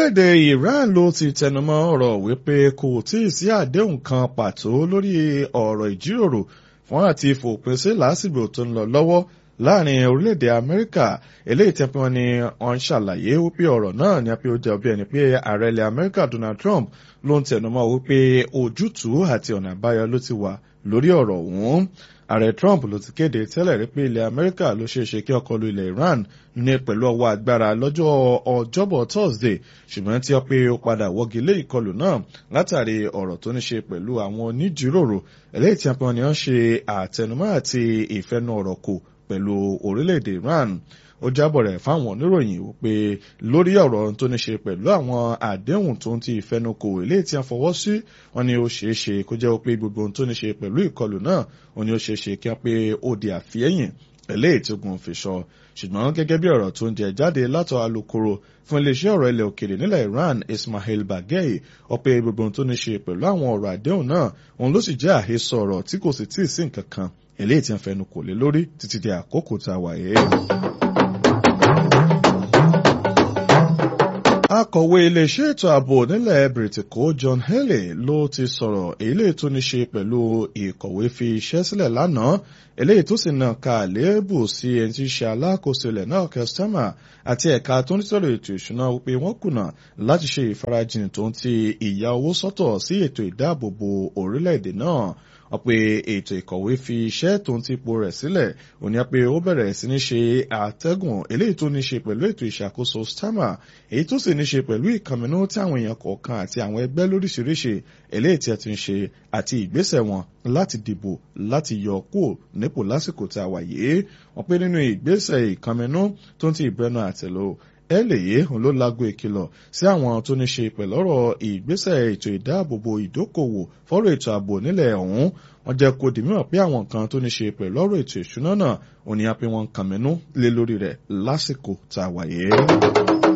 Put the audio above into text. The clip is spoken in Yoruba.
orílẹ̀-èdè Iran ló ti tẹnumọ́ ọ̀rọ̀ wípé kò tíì sí àdéhùn kan pàtó lórí ọ̀rọ̀ ìjíròrò fún àti fòpin sí làásìgbò tó ń lọ lọ́wọ́ láàrin orílẹ̀-èdè Amẹ́ríkà eléyìí tí wọ́n ní wọ́n ń ṣàlàyé wípé ọ̀rọ̀ náà ni pé ó jẹ́ bí ẹni pé ààrẹ ilẹ̀ Amẹ́ríkà Donald Trump ló ń tẹnumọ́ wípé ojútùú àti ọ̀nà àbáyọ ló ti wà lórí ọ̀rọ̀ ọ̀hún. Ààrẹ Trump ló ti kéde tẹ́lẹ̀ rí pé ilẹ̀ Amẹ́ríkà ló ṣeé ṣe kí ó kọlù ilẹ̀ Iran ní pẹ̀lú ọwọ́ agbára lọ́jọ́ ọjọ́bọ̀ Thursday, ṣùgbọ́n tí ó pé ó padà wọ́gi lé ìkọlù náà látàrí ọ̀rọ̀ tó ní ṣe pẹ̀lú àwọn oníjíròrò eléyìí tí wọ́n ní wọ́n ṣe àtẹnumọ́ àti ìfẹnu ọ̀rọ̀ kò pẹ̀lú orílẹ̀-èdè Iran. Ó jábọ̀ rẹ̀ fáwọn oníròyìn wípé lórí ọ̀rọ̀ tó ní ṣe pẹ̀lú àwọn àdéhùn tó ń ti ìfẹnukò eléyìí tí wọ́n fọwọ́ sí, wọ́n ní ó ṣeé ṣe kó jẹ́ pé gbogbo ohun tó ní ṣe pẹ̀lú ìkọlù náà, wọ́n ní ó ṣeé ṣe kí wọ́n pé ó di àfihẹ́yìn eléyìí tí ogun fi sọ. Ṣùgbọ́n gẹ́gẹ́ bí ọ̀rọ̀ tó ń jẹ jáde látọ̀ alukoro fún iléeṣẹ́ ọ̀rọ̀ ilẹ̀ òkèèrè nílẹ̀ Iran Ismail Baghei, ó pé gbogbo ohun tó ní ṣe pẹ̀lú àwọn ọ̀rọ̀ àdéhùn náà òun ló sì jẹ́ àhesọ ọ̀rọ̀ tí kò sì tíì sí nǹkan kan eléyìí tí wọ́n fẹnu kò lé lórí títí di àkókò tá a wà yìí. Akọ̀wé iléeṣẹ́ ètò ààbò nílẹ̀ Bìrìtìkó John Haley ló ti sọ̀rọ̀ eléyìí tó ní ṣe pẹ̀lú ìkọ̀wé fi iṣẹ́ sílẹ̀ lánàá eléyìí tó sì nà ká àléébù sí ẹni tí í ṣe alákòóso ilẹ̀ náà Kestama àti ẹ̀ka tó ń sọ̀rọ̀ ètò ìṣúná wípé wọ́n kùnà láti ṣe ìfarajìn tó ń ti ìyá owó sọ́tọ̀ sí ètò ìdáàbòbò orílẹ̀-èdè náà. Wọ́n pe ètò ìkọ̀wé fi iṣẹ́ tó ń tipò rẹ̀ sílẹ̀, ó ní pé ó bẹ̀rẹ̀ sí ní ṣe àtẹ́gùn eléyìí tó ní ṣe pẹ̀lú ètò ìṣàkóso Stama, èyí tó sì ní ṣe pẹ̀lú ìkànnì tí àwọn èèyàn kọ̀ọ̀kan àti àwọn ẹgbẹ́ lóríṣiríṣi eléyìí tí a ti ń ṣe àti ìgbésẹ̀ wọn láti dìbò láti yọ kúrò nípò lásìkò tá a wà yìí. Wọ́n pé nínú ìgbésẹ̀ ìkànnì tó ń ti ìbẹnu àtẹ́lù ẹlẹ́yẹ òun ló lágbo ìkìlọ̀ sí àwọn tó ní ṣe pẹ̀lọ́rọ̀ ìgbésẹ̀ ètò ìdáàbòbò ìdókòwò fọ́rọ̀ ètò ààbò nílẹ̀ ọ̀hún. Wọ́n jẹ́ kó di mímọ̀ pé àwọn kan tó ní ṣe pẹ̀lọ́rọ̀ ètò ìṣúná náà òun ni a pé wọ́n kàn mẹ́nú lé lórí rẹ̀ lásìkò tá a wà yìí.